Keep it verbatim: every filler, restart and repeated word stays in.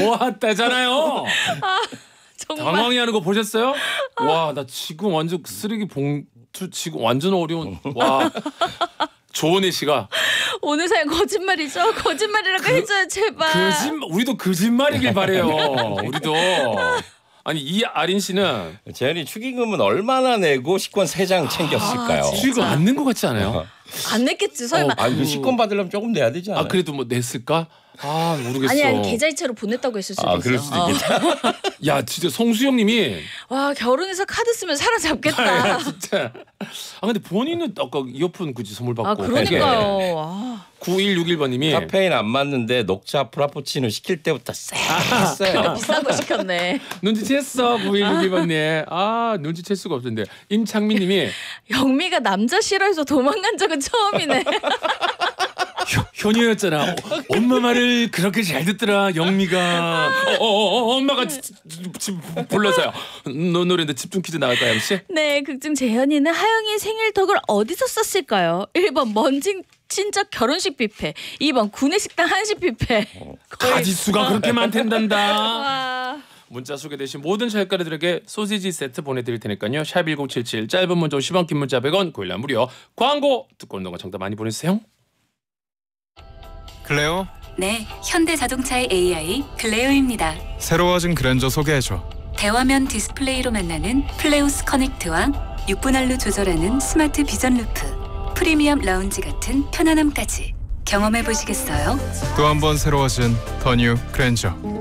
좋았다잖아요. 아, 정말. 당황해하는 거 보셨어요? 아. 와, 나 지금 완전 쓰레기 봉투 지금 완전 어려운. 와. 조은희 씨가 오늘 사연 거짓말이죠? 거짓말이라고 그, 해줘요 제발. 거짓말 우리도 거짓말이길 바래요. 우리도. 아니 이 아린 씨는 재현이 축의금은 얼마나 내고 식권 세 장 챙겼을까요? 아, 축의금 안 낸 것 같지 않아요? 안 냈겠지 설마. 어, 아니 그 식권 받으려면 조금 내야 되지 않아요? 아 그래도 뭐 냈을까? 아 모르겠어. 아니 아니 계좌이체로 보냈다고 했을 수도 아, 있어. 그럴 수도 있겠다. 어. 야 진짜 성수영님이 와 결혼해서 카드 쓰면 사로잡겠다. 야, 진짜. 아 근데 본인은 아까 이어폰 굳이 선물 받고. 아 그러니까요. 아. 구일육일 번님이 카페인 안 맞는데 녹차 프라푸치노 시킬 때부터 쎄 했어요. 비싼 거 시켰네. 눈치챘어 구일육일 번님. 아 눈치챌 수가 없던데. 임창민님이 영미가 남자 싫어해서 도망간 적은 처음이네. 현이였잖아. 어, 엄마 말을 그렇게 잘 듣더라 영미가. 어, 어, 어, 엄마가 지금 불러서요. 노 노래인데 집중 퀴즈 나갈까요, 혹시? 네, 극중 재현이는 하영이의 생일 덕을 어디서 썼을까요? 일 번 먼진 친척 결혼식 뷔페, 이 번 구내식당 한식 뷔페. 가지수가 그렇게 많댄단다. 와. 문자 소개되신 모든 찰가루들에게 소시지 세트 보내드릴 테니까요. 샵 일공칠칠 짧은 문자 오십 원 긴 문자 백 원 고일라 무료. 광고 듣고 오는 동안 정답 많이 보내주세요. 클레오? 네, 현대자동차의 에이아이 클레오입니다. 새로워진 그랜저 소개해줘. 대화면 디스플레이로 만나는 플레우스 커넥트와 육 분 안로 조절하는 스마트 비전 루프, 프리미엄 라운지 같은 편안함까지 경험해 보시겠어요? 또 한 번 새로워진 더 뉴 그랜저.